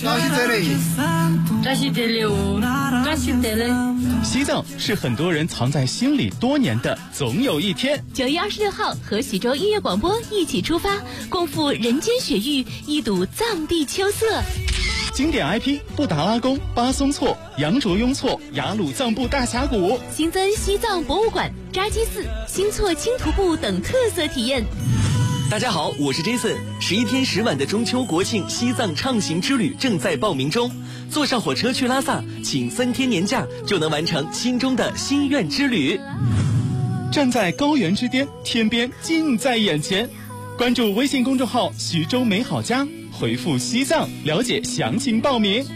西藏是很多人藏在心里多年的总有一天。 9月26号和徐州音乐广播一起出发，共赴人间雪域，一睹藏地秋色。 经典 IP 布达拉宫、巴松措、羊卓雍措、雅鲁藏布大峡谷， 新增西藏博物馆、扎基寺、新措轻徒步等特色体验。 大家好，我是 Jason。11天10晚的中秋国庆西藏畅行之旅正在报名中，坐上火车去拉萨，请3天年假就能完成心中的心愿之旅。 站在高原之巅，天边近在眼前。关注微信公众号徐州美好家，回复西藏了解详情报名。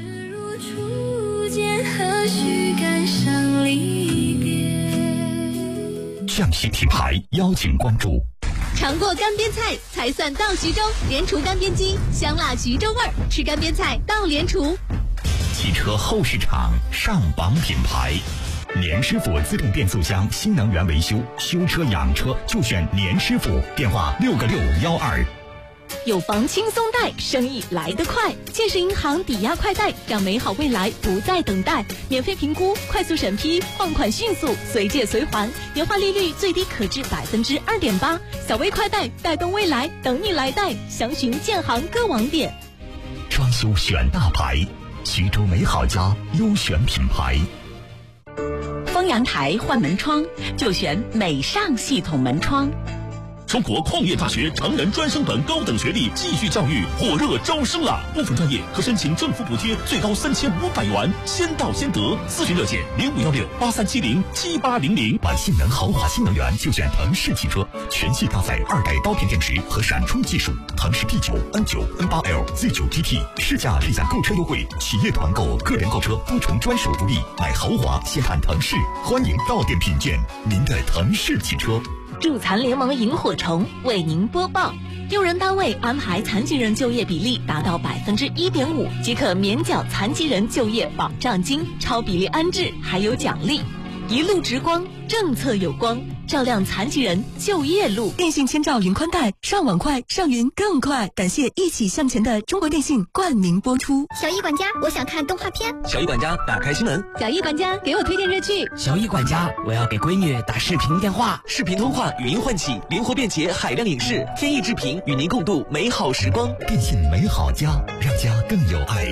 匠心品牌邀请关注。 尝过干煸菜才算到徐州，莲厨干煸鸡，香辣徐州味儿，吃干煸菜到莲厨。 汽车后市场上榜品牌，年师傅自动变速箱新能源维修，修车养车就选年师傅，电话6个612。 有房轻松贷，生意来得快。建设银行抵押快贷，让美好未来不再等待。免费评估，快速审批，换款迅速，随借随还，年化利率最低可至2.8%。小微快贷，带动未来，等你来贷。详询建行各网点。 装修选大牌，徐州美好家优选品牌。 封阳台换门窗就选美尚系统门窗。 中国矿业大学成人专升本高等学历继续教育火热招生了，部分专业可申请政府补贴，最高3500元，先到先得。咨询热线051683707800。 买性能豪华新能源就选腾势汽车，全系搭载2代刀片电池和闪充技术，腾势 P9、N9、N8L、Z9 GT，试驾立享购车优惠，企业团购、个人购车多重专属福利。买豪华先看腾势，欢迎到店品鉴您的腾势汽车。 助残联盟萤火虫为您播报：用人单位安排残疾人就业比例达到1.5%，即可免缴残疾人就业保障金，超比例安置还有奖励。一路直光，政策有光，照亮残疾人就业路。 电信千兆云宽带，上网快，上云更快。感谢一起向前的中国电信冠名播出。 小易管家，我想看动画片。 小易管家，打开新闻。 小易管家，给我推荐热剧。 小易管家，我要给闺女打视频电话。 视频通话，语音唤起，灵活便捷，海量影视，天意之频，与您共度美好时光。 电信美好家，让家更有爱。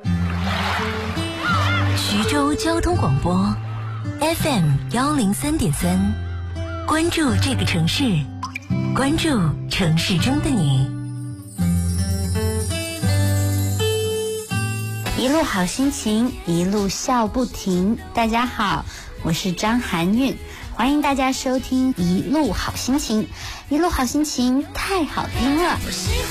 徐州交通广播 FM103.3，关注这个城市，关注城市中的你。 一路好心情，一路笑不停。大家好，我是张含韵，欢迎大家收听一路好心情。一路好心情太好听了。